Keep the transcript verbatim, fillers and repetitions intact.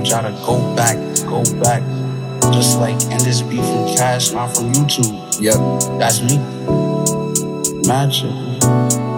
told y'all to go back, go back. Just like end this beef from Cash, not from YouTube. Yep. That's me. Magic.